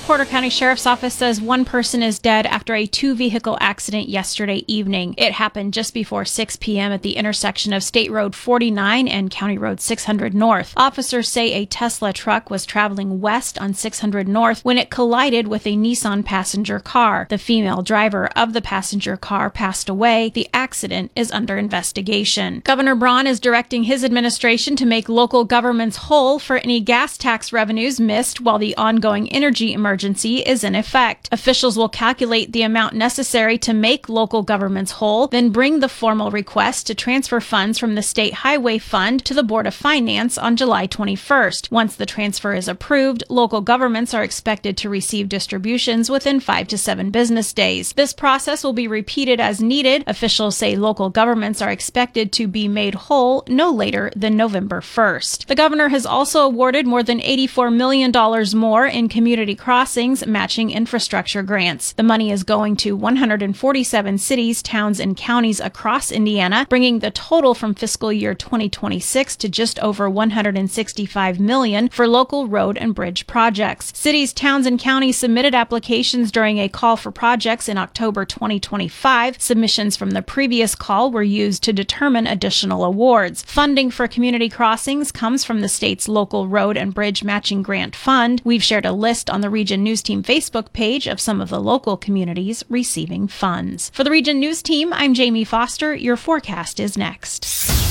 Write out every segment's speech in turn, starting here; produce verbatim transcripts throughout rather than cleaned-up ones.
Porter County Sheriff's Office says one person is dead after a two-vehicle accident yesterday evening. It happened just before six p.m. at the intersection of State Road forty-nine and County Road six hundred North. Officers say a Tesla truck was traveling west on six hundred North when it collided with a Nissan passenger car. The female driver of the passenger car passed away. The accident is under investigation. Governor Braun is directing his administration to make local governments whole for any gas tax revenues missed while the ongoing energy emergency is in effect. Officials will calculate the amount necessary to make local governments whole, then bring the formal request to transfer funds from the State Highway Fund to the Board of Finance on July twenty-first. Once the transfer is approved, local governments are expected to receive distributions within five to seven business days. This process will be repeated as needed. Officials say local governments are expected to be made whole no later than November first. The governor has also awarded more than eighty-four million dollars more in community crossings matching infrastructure grants. The money is going to one hundred forty-seven cities, towns, and counties across Indiana, bringing the total from fiscal year twenty twenty-six to just over one hundred sixty-five million dollars for local road and bridge projects. Cities, towns, and counties submitted applications during a call for projects in October twenty twenty-five. Submissions from the previous call were used to determine additional awards. Funding for community crossings comes from the state's local road and bridge matching grant fund. We've shared a list on the Region News Team Facebook page of some of the local communities receiving funds. For the Region News Team, I'm Jamie Foster. Your forecast is next.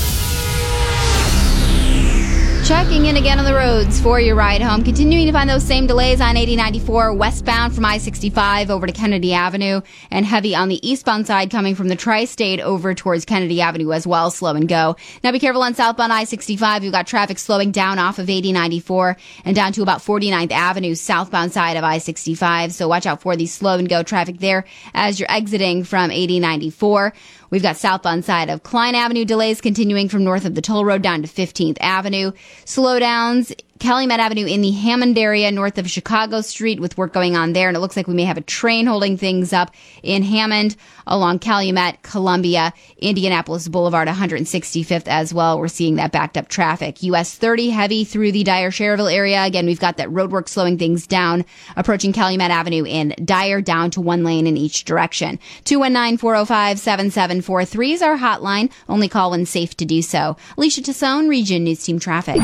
Checking in again on the roads for your ride home. Continuing to find those same delays on eighty ninety-four westbound from I sixty-five over to Kennedy Avenue, and heavy on the eastbound side coming from the Tri-State over towards Kennedy Avenue as well. Slow and go. Now be careful on southbound I sixty-five. You've got traffic slowing down off of eighty ninety-four and down to about forty-ninth Avenue, southbound side of I sixty-five. So watch out for the slow and go traffic there as you're exiting from eighty ninety-four. We've got southbound side of Klein Avenue delays continuing from north of the Toll Road down to fifteenth Avenue. Slowdowns, Calumet Avenue in the Hammond area north of Chicago Street with work going on there. And it looks like we may have a train holding things up in Hammond along Calumet, Columbia, Indianapolis Boulevard, one hundred sixty-fifth as well. We're seeing that backed up traffic. U S thirty heavy through the Dyer-Schererville area. Again, we've got that road work slowing things down, approaching Calumet Avenue in Dyer down to one lane in each direction. two one nine, four oh five, seven seven four three is our hotline. Only call when safe to do so. Alicia Tassone, Region News Team Traffic.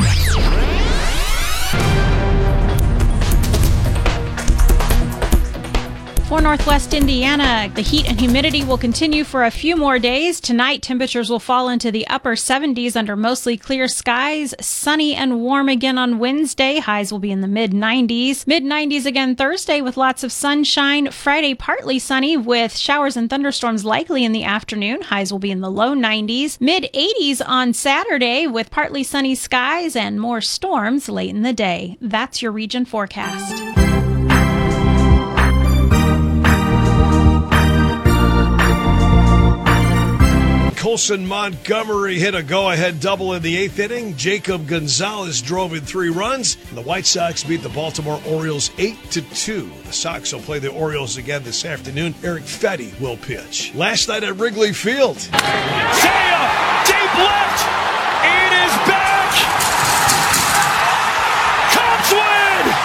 For Northwest Indiana, the heat and humidity will continue for a few more days. Tonight, temperatures will fall into the upper seventies under mostly clear skies. Sunny and warm again on Wednesday. Highs will be in the mid nineties. mid nineties again Thursday with lots of sunshine. Friday, partly sunny with showers and thunderstorms likely in the afternoon. Highs will be in the low nineties. mid eighties on Saturday with partly sunny skies and more storms late in the day. That's your region forecast. Colson Montgomery hit a go-ahead double in the eighth inning. Jacob Gonzalez drove in three runs. And the White Sox beat the Baltimore Orioles eight to two. The Sox will play the Orioles again this afternoon. Eric Fetty will pitch. Last night at Wrigley Field. Say